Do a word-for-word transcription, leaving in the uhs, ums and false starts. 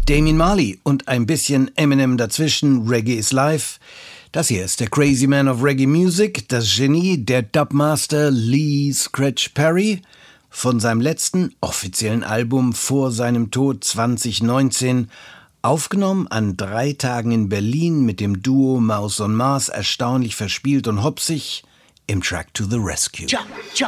Damian Marley und ein bisschen Eminem dazwischen, Reggae is Life. Das hier ist der Crazy Man of Reggae Music, das Genie, der Dubmaster Lee Scratch Perry. Von seinem letzten offiziellen Album vor seinem Tod zwanzig neunzehn, aufgenommen an drei Tagen in Berlin mit dem Duo Mouse on Mars, erstaunlich verspielt und hopsig, im Track To The Rescue. Jump, jump.